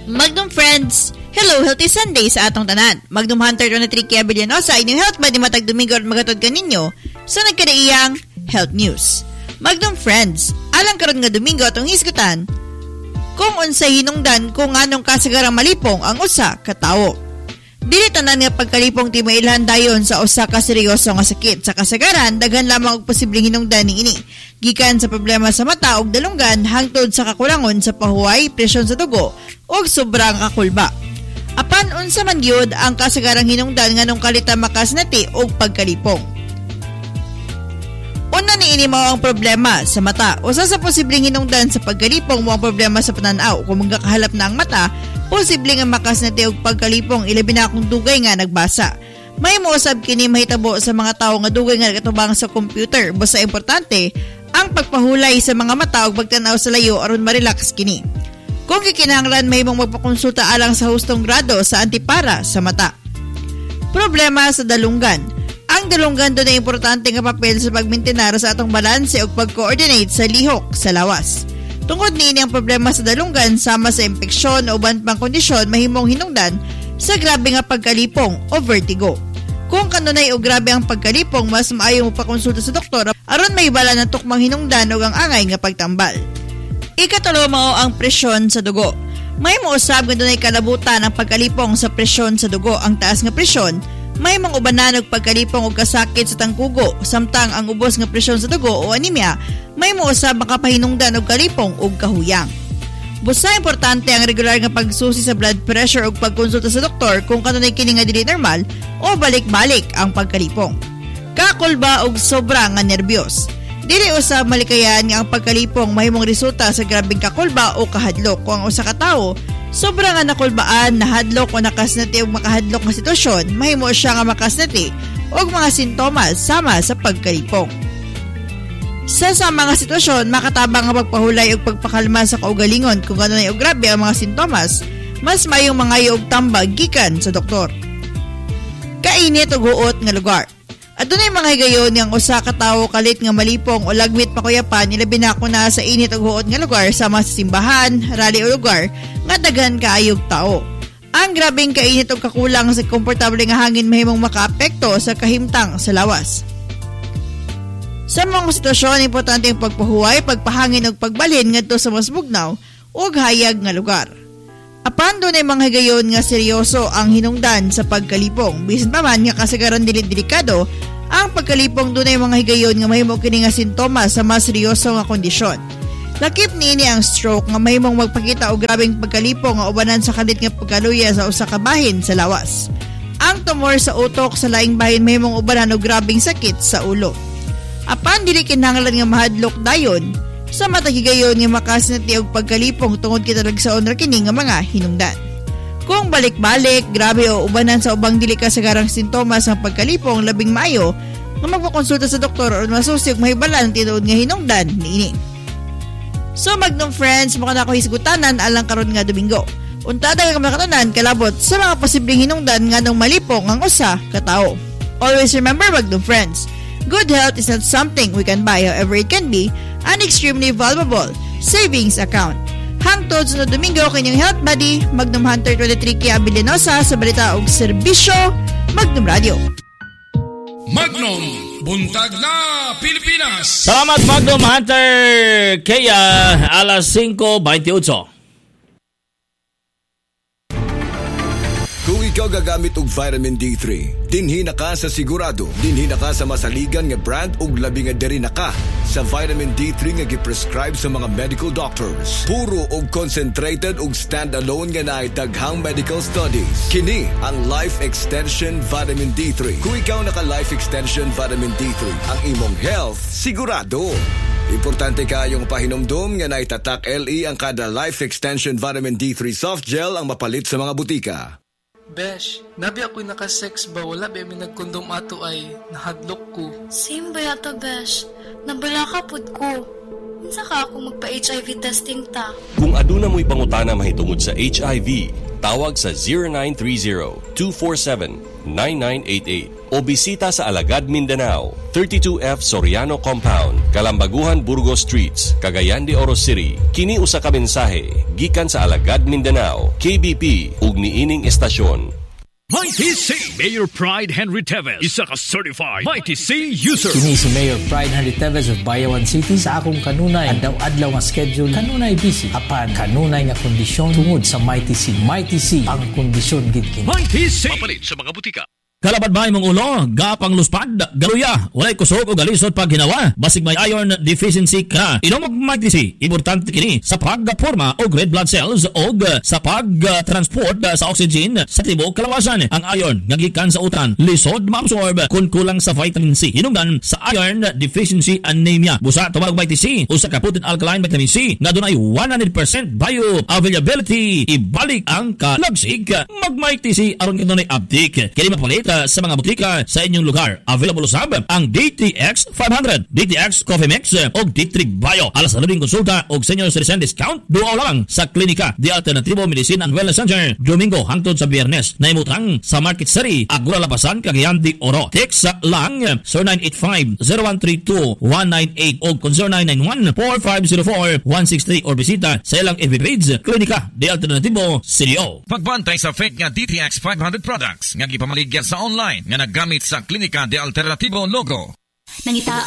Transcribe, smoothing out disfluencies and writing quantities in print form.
Magnum Friends, hello, healthy Sunday sa atong tanan. Magnum Hunter 23 Kia Villanosa, inyong health ba di matag Domingo at magatod ka ninyo sa nagkadaiyang health news. Magnum Friends, alang karon nga Domingo atong hisgutan kung unsay hinungdan kung anong kasagarang malipong ang usa ka tawo. Dili tanan nga pagkalipong ti mailhan dayon sa usa ka seryoso nga sakit. Sa kasagaran, daghan lamang og posibleng hinungdan niini. Gikan sa problema sa mata ug dalunggan hangtod sa kakulangon sa pahuway, presyon sa dugo ug sobrang kakulba. Apan unsa man gyud ang kasagarang hinungdan nganong kalita makasnati og pagkalipong. Una niini mao ang problema sa mata. Usa sa posibleng hinungdan sa pagkalipong mao ang problema sa pananaw. Kung magkakahalap na ang mata, posible nga makasnati og pagkalipong ilabi na kung dugay nga nagbasa. May mousab kini mahitabo sa mga tawo nga dugay nga katubang sa computer. Basta importante ang pagpahulay sa mga mata ug pagtan-aw sa layo aron ma-relax kini. Kung gikinahanglan mahimong magpakonsulta alang sa hustong grado sa antipara sa mata. Problema sa dalunggan. Ang dalunggan doon ay importante nga papel sa pagmintinar sa atong balanse o pag-coordinate sa lihok sa lawas. Tungkod niini ang problema sa dalunggan sama sa impeksyon o uban pang kondisyon mahimong hinungdan sa grabe nga pagkalipong o vertigo. Kung kanunay o grabe ang pagkalipong, mas maayo mo pakonsulta sa doktor aron may bala ng tukmang hinungdan o ang angay nga pagtambal. Ikatulo mao ang presyon sa dugo. May mousab nga dunay kalabutan ang pagkalipong sa presyon sa dugo. Ang taas nga presyon may mga ubanan og pagkalipong og kasakit sa tangkugo, samtang ang ubos nga presyon sa dugo o anemia may mousab makapahinungdan og kalipong og kahuyang. Busa importante ang regular nga pagsusi sa blood pressure ug pagkonsulta sa doktor kung kanunay kini nga dili normal o balik-balik ang pagkalipong. Kakulba og sobra nga nerbiyos. Dili usab malikayan nga ang pagkalipong mahimong resulta sa grabeng kakulba o kahadlok. Kung ang usa ka tawo sobra nga nakulbaan, nahadlok o nakasnati og makahadlok nga sitwasyon, mahimo siya nga makasnati og mga sintomas sama sa pagkalipong. Sa mga sitwasyon, makatabang nga pagpahulay og pagpakalma sa kaugalingon. Kung ano na og grabe ang mga sintomas, mas mayong mangayo og tambag gikan sa doktor. Kainit o guot nga lugar. Adunay mga higayon nga usa ka tawo kalit nga malipong o lagmit pakuyapan ilabi na ko na sa init o guot nga lugar sama sa simbahan, rally o lugar nga daghan kaayog tao. Ang grabeng kainit o kakulang sa komportable nga hangin mahimong makaapekto sa kahimtang sa lawas. Sa mga sitwasyon, importante ang pagpahuway, pagpahangin o pagbalhin ngadto sa mas bugnaw o hayag nga lugar. Apan doon ay mga higayon nga seryoso ang hinungdan sa pagkalipong. Bisan pa man nga kasagaran delikado, ang pagkalipong doon ay mga higayon nga mahimo kini nga sintomas sa mas seryoso nga kondisyon. Lakip niini ang stroke nga mahimong magpakita og grabeng pagkalipong nga ubanan sa kalit nga pagkaluya sa usa ka bahin sa lawas. Ang tumor sa utok sa laing bahin mahimong ubanan og grabeng sakit sa ulo. Apan dili kinahanglan nga mahadlok dayon sa matagigayon nga makasnati og pagkalipong tungod kita nagsaon ra kini nga mga hinungdan. Kung balik-balik, grabe o ubanan sa ubang dili kasagarang sintomas ng pagkalipong, labing maayo nga magpakonsulta sa doktor o masusi og mahibalan tinuod nga hinungdan niini. So Magnum Friends, mukha na ako hisgutanan alang karon nga Domingo. Unta daghang makatanan kalabot sa mga posibleng hinungdan nganong malipong ang usa ka tawo. Always remember Magnum Friends, good health is not something we can buy, however it can be an extremely valuable savings account. Hangtod sa Domingo kanyang health buddy, Magnum Hunter 23 Kia Villanosa sa balita og serbisyo, Magnum Radio. Magnum, buntag na Pilipinas. Salamat Magnum Hunter Kia, alas 5:28. Kung ikaw gagamit og vitamin D3, dinhi na ka sa sigurado, dinhi na ka sa masaligan nga brand ug labi nga diri na ka sa vitamin D3 nga giprescribe sa mga medical doctors. Puro og concentrated ug stand-alone nga naay daghang medical studies. Kini ang Life Extension Vitamin D3. Kung ikaw naka Life Extension Vitamin D3, ang imong health sigurado. Importante kayong pahinomdom nga naitatak LE ang kada Life Extension Vitamin D3 soft gel ang mapalit sa mga butika. Besh, nabi ako'y nakasex ba? Wala ba may nagkondom ato ay nahadlok ko? Same ba yata, Besh? Nabala ka pud ko. Minsa ka ako magpa-HIV testing ta. Kung aduna mo'y pangutana mahitungod sa HIV, tawag sa o bisita sa Alagad, Mindanao, 32F Soriano Compound, Kalambaguhan, Burgos Streets, Cagayan de Oro City. Kini usa ka mensahe gikan sa Alagad, Mindanao, KBP ug niining estasyon. Mighty C. Mayor Pride Henry Teves, isa ka certified Mighty C user. Kini si Mayor Pride Henry Teves of Bayawan City. Sa akong kanunay adlaw-adlaw nga schedule, kanunay busy apan kanunay nga kondisyon tungod sa Mighty C. Mighty C ang kondisyon gid kini. Mighty C. Mapalit sa mga butika. Kalabad ba mong ulo, gapang luspad, galuya, walay kusog o galisod pag ginawa, basig may iron deficiency ka. Inom og Mighty C, importante kini sa pagporma og red blood cells o sa pag-transport sa oxygen sa tibuok kalawasan. Ang iron nga gikan sa utan, lisod maabsorb kung kulang sa vitamin C. Hinungdan sa iron deficiency anemia. Busa tumawag Mighty C, usa ka potent alkaline vitamin C nga dunay 100% bioavailability. Ibalik ang kalagsig, mag Mighty C aron kanunay update. Kini mapalit sa mga butika sa inyong lugar. Available usab ang DTX 500, DTX Coffee Mix o D3 Bio. Alas na rin konsulta o senior citizen discount duaw lang sa klinika The Alternativo Medicine and Wellness Center Domingo hangtod sa Biyernes. Naimutang sa Market City, Agura Labasan, Cagayan de Oro. Text lang 0985-0132-198 o 0991-4504-163 or bisita sa ilang FB page Klinika The Alternativo CDO. Pagbantay sa fake nga DTX 500 products nga gipamaligya sa online nga naggamit sa Klinika De Alternativo logo. Nangita